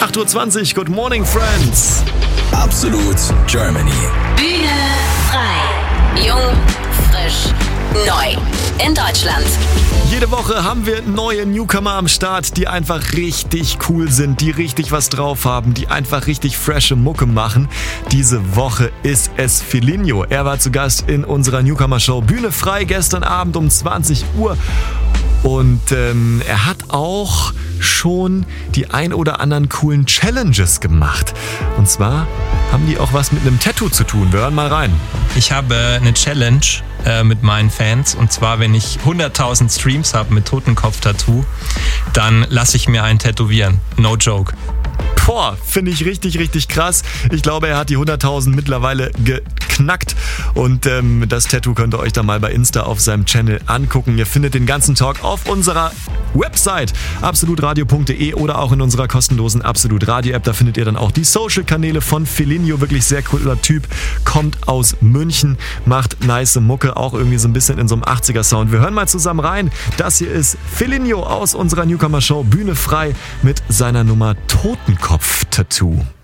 8:20 Uhr. Good morning, friends. Absolut Germany. Bühne frei. Jung, frisch, neu. In Deutschland. Jede Woche haben wir neue Newcomer am Start, die einfach richtig cool sind, die richtig was drauf haben, die einfach richtig frische Mucke machen. Diese Woche ist es Felinio. Er war zu Gast in unserer Newcomer-Show Bühne frei gestern Abend um 20 Uhr. Und er hat auch schon die ein oder anderen coolen Challenges gemacht. Und zwar haben die auch was mit einem Tattoo zu tun. Wir hören mal rein. Ich habe eine Challenge mit meinen Fans. Und zwar, wenn ich 100.000 Streams habe mit Totenkopf-Tattoo, dann lasse ich mir einen tätowieren. No joke. Boah, finde ich richtig, richtig krass. Ich glaube, er hat die 100.000 mittlerweile geknackt. Und das Tattoo könnt ihr euch dann mal bei Insta auf seinem Channel angucken. Ihr findet den ganzen Talk auf unserer Website absolutradio.de oder auch in unserer kostenlosen Absolut Radio App. Da findet ihr dann auch die Social-Kanäle von Felinio. Wirklich sehr cooler Typ. Kommt aus München, macht nice Mucke, auch irgendwie so ein bisschen in so einem 80er-Sound. Wir hören mal zusammen rein. Das hier ist Felinio aus unserer Newcomer-Show Bühne frei mit seiner Nummer Totenkopf-Tattoo.